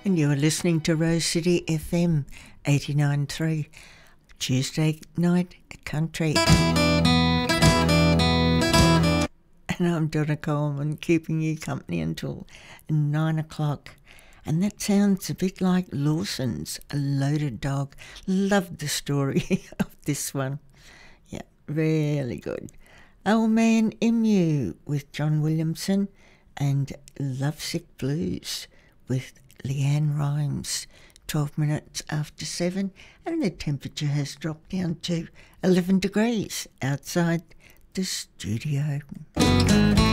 And you're listening to Rose City FM 89.3, Tuesday night country. And I'm Donna Coleman, keeping you company until 9 o'clock. And that sounds a bit like Lawson's A Loaded Dog. Love the story of this one. Yeah, really good. Old Man Emu with John Williamson and Lovesick Blues with Leanne Rimes. 12 minutes after 7, and the temperature has dropped down to 11 degrees outside the studio.